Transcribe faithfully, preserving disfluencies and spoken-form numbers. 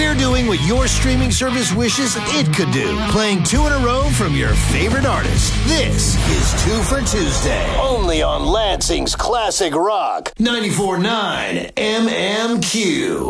We're doing what your streaming service wishes it could do, playing two in a row from your favorite artist. This is Two for Tuesday, only on Lansing's Classic Rock, ninety-four point nine M M Q.